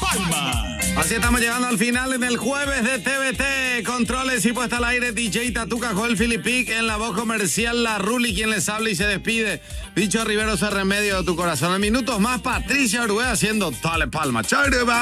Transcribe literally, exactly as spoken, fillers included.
Palma. Así estamos llegando al final en el jueves de T V T. Controles y puesta al aire D J Tatuca, Joel Filipic, en la voz comercial La Ruli, quien les habla y se despide. Bicho Rivero, ese remedio de tu corazón. En minutos más, Patricia Orué haciendo Dale Palma. Chau,